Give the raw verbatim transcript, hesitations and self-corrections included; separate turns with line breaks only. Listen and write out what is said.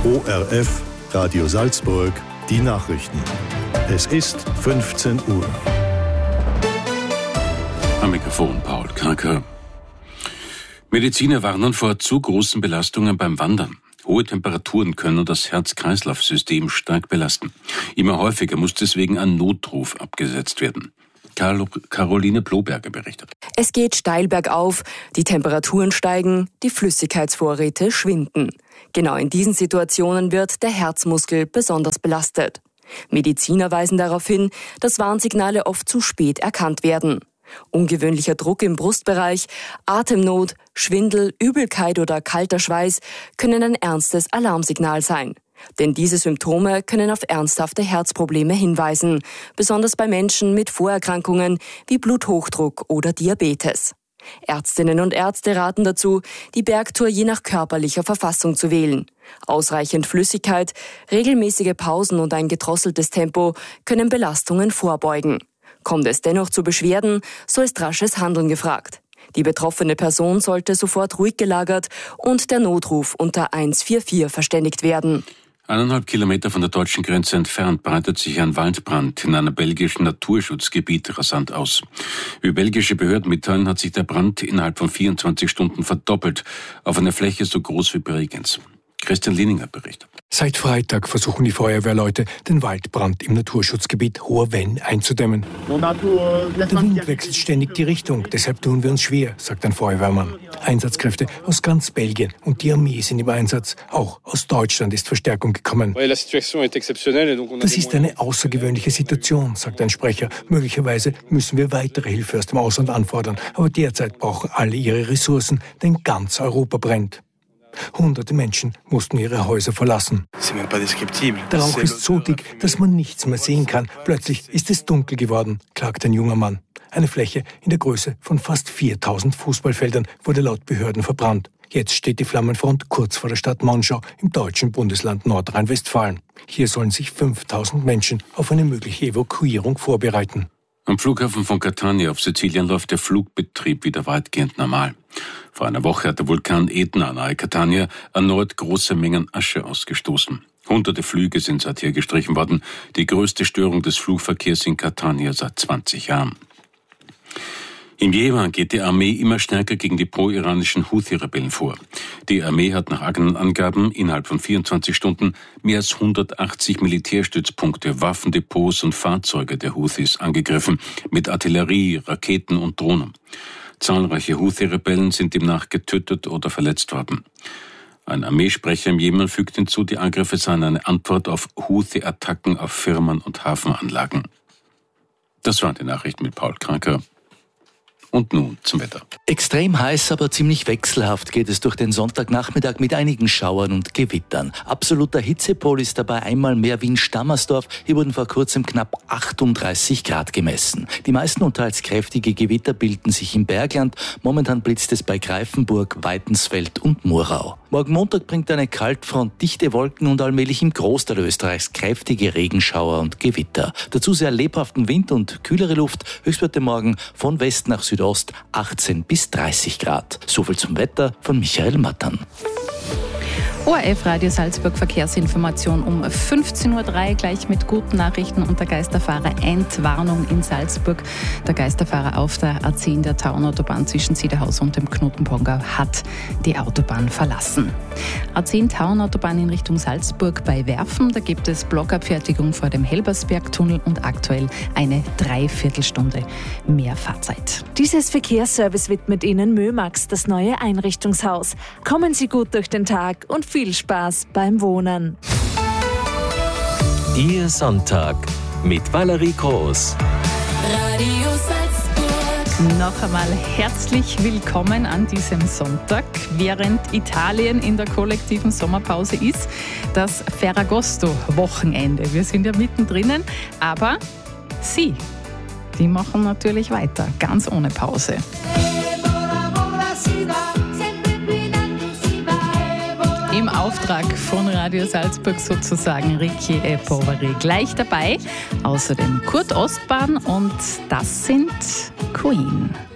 O R F, Radio Salzburg, die Nachrichten. Es ist fünfzehn Uhr.
Am Mikrofon Paul Kraker. Mediziner warnen vor zu großen Belastungen beim Wandern. Hohe Temperaturen können das Herz-Kreislauf-System stark belasten. Immer häufiger muss deswegen ein Notruf abgesetzt werden. Carlo, Caroline Bloberger berichtet.
Es geht steil bergauf, die Temperaturen steigen, die Flüssigkeitsvorräte schwinden. Genau in diesen Situationen wird der Herzmuskel besonders belastet. Mediziner weisen darauf hin, dass Warnsignale oft zu spät erkannt werden. Ungewöhnlicher Druck im Brustbereich, Atemnot, Schwindel, Übelkeit oder kalter Schweiß können ein ernstes Alarmsignal sein. Denn diese Symptome können auf ernsthafte Herzprobleme hinweisen, besonders bei Menschen mit Vorerkrankungen wie Bluthochdruck oder Diabetes. Ärztinnen und Ärzte raten dazu, die Bergtour je nach körperlicher Verfassung zu wählen. Ausreichend Flüssigkeit, regelmäßige Pausen und ein gedrosseltes Tempo können Belastungen vorbeugen. Kommt es dennoch zu Beschwerden, so ist rasches Handeln gefragt. Die betroffene Person sollte sofort ruhig gelagert und der Notruf unter eins vier vier verständigt werden.
Eineinhalb Kilometer von der deutschen Grenze entfernt breitet sich ein Waldbrand in einem belgischen Naturschutzgebiet rasant aus. Wie belgische Behörden mitteilen, hat sich der Brand innerhalb von vierundzwanzig Stunden verdoppelt auf einer Fläche so groß wie Bregenz. Christian Lininger berichtet.
Seit Freitag versuchen die Feuerwehrleute, den Waldbrand im Naturschutzgebiet Hoher Venn einzudämmen. Der Wind wechselt ständig die Richtung, deshalb tun wir uns schwer, sagt ein Feuerwehrmann. Einsatzkräfte aus ganz Belgien und die Armee sind im Einsatz. Auch aus Deutschland ist Verstärkung gekommen. Das ist eine außergewöhnliche Situation, sagt ein Sprecher. Möglicherweise müssen wir weitere Hilfe aus dem Ausland anfordern. Aber derzeit brauchen alle ihre Ressourcen, denn ganz Europa brennt. Hunderte Menschen mussten ihre Häuser verlassen. Der Rauch ist so dick, dass man nichts mehr sehen kann. Plötzlich ist es dunkel geworden, klagt ein junger Mann. Eine Fläche in der Größe von fast viertausend Fußballfeldern wurde laut Behörden verbrannt. Jetzt steht die Flammenfront kurz vor der Stadt Monschau im deutschen Bundesland Nordrhein-Westfalen. Hier sollen sich fünftausend Menschen auf eine mögliche Evakuierung vorbereiten.
Am Flughafen von Catania auf Sizilien läuft der Flugbetrieb wieder weitgehend normal. Vor einer Woche hat der Vulkan Etna nahe Catania erneut große Mengen Asche ausgestoßen. Hunderte Flüge sind seither gestrichen worden. Die größte Störung des Flugverkehrs in Catania seit zwanzig Jahren. Im Jemen geht die Armee immer stärker gegen die pro-iranischen Houthi-Rebellen vor. Die Armee hat nach eigenen Angaben innerhalb von vierundzwanzig Stunden mehr als hundertachtzig Militärstützpunkte, Waffendepots und Fahrzeuge der Houthis angegriffen, mit Artillerie, Raketen und Drohnen. Zahlreiche Houthi-Rebellen sind demnach getötet oder verletzt worden. Ein Armeesprecher im Jemen fügt hinzu, die Angriffe seien eine Antwort auf Houthi-Attacken auf Firmen und Hafenanlagen. Das waren die Nachrichten mit Paul Kraker. Und nun zum Wetter.
Extrem heiß, aber ziemlich wechselhaft geht es durch den Sonntagnachmittag mit einigen Schauern und Gewittern. Absoluter Hitzepol ist dabei einmal mehr Wien-Stammersdorf. Hier wurden vor kurzem knapp achtunddreißig Grad gemessen. Die meisten und teils kräftige Gewitter bilden sich im Bergland. Momentan blitzt es bei Greifenburg, Weidensfeld und Murau. Morgen Montag bringt eine Kaltfront dichte Wolken und allmählich im Großteil Österreichs kräftige Regenschauer und Gewitter. Dazu sehr lebhaften Wind und kühlere Luft. Höchstwerte morgen von West nach Südost achtzehn bis dreißig Grad. Soviel zum Wetter von Michael Mattern.
O R F Radio Salzburg Verkehrsinformation um fünfzehn Uhr drei, gleich mit guten Nachrichten und der Geisterfahrer Entwarnung in Salzburg. Der Geisterfahrer auf der A zehn der Tauernautobahn zwischen Siederhaus und dem Knotenpongau hat die Autobahn verlassen. A zehn Tauernautobahn in Richtung Salzburg bei Werfen, da gibt es Blockabfertigung vor dem Helbersbergtunnel und aktuell eine Dreiviertelstunde mehr Fahrzeit.
Dieses Verkehrsservice widmet Ihnen Mömax, das neue Einrichtungshaus. Kommen Sie gut durch den Tag und viel Spaß beim Wohnen.
Ihr Sonntag mit Valerie Groß.
Radio Salzburg. Noch einmal herzlich willkommen an diesem Sonntag, während Italien in der kollektiven Sommerpause ist. Das Ferragosto-Wochenende. Wir sind ja mittendrin, aber Sie, die machen natürlich weiter, ganz ohne Pause. Im Auftrag von Radio Salzburg sozusagen Ricky e Poveri gleich dabei. Außerdem Kurt Ostbahn und das sind Queen.